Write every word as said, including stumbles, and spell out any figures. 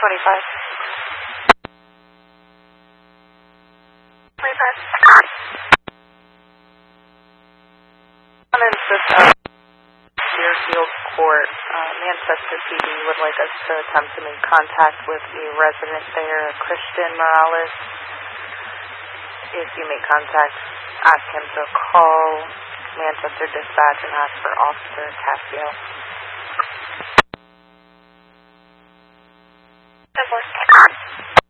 twenty-five. twenty-five. On insist of Deerfield Court, uh, Manchester P D would like us to attempt to make contact with a resident there, Christian Morales. If you make contact, ask him to call Manchester Dispatch and ask for Officer Casio.